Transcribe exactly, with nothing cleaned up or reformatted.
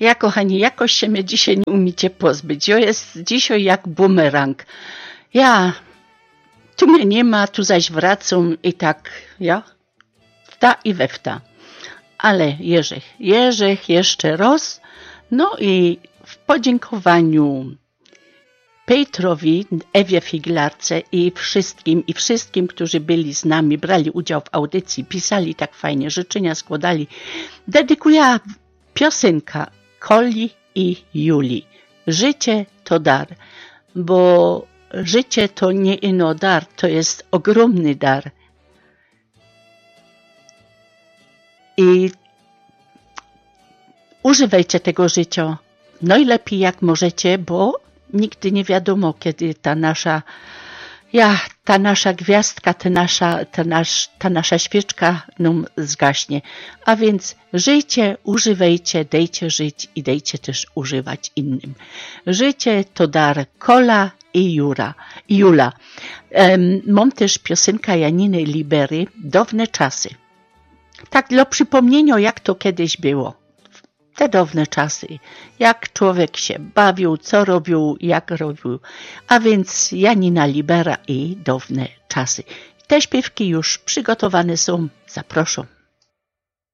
Ja, kochani, jakoś się mnie dzisiaj nie umiecie pozbyć. Ja jest dzisiaj jak bumerang. Ja, tu mnie nie ma, tu zaś wracam i tak, ja, wta i we wta. Ale Jerzych, Jerzych jeszcze raz. No i w podziękowaniu Pietrowi, Ewie Figlarce i wszystkim, i wszystkim, którzy byli z nami, brali udział w audycji, pisali tak fajnie, życzenia składali, dedykuję piosenka Koli i Julii. Życie to dar, bo życie to nie ino dar, to jest ogromny dar. I używajcie tego życia najlepiej jak możecie, bo nigdy nie wiadomo, kiedy ta nasza, ja, ta nasza gwiazdka, ta nasza, ta nasz, ta nasza świeczka nam zgaśnie. A więc żyjcie, używajcie, dejcie żyć i dejcie też używać innym. Życie to dar Kola i Jura, Jula. Um, mam też piosenka Janiny Libery, Dawne czasy. Tak dla przypomnienia, jak to kiedyś było. Te dawne czasy, jak człowiek się bawił, co robił, jak robił. A więc Janina Libera i dawne czasy. Te śpiewki już przygotowane są. Zapraszam.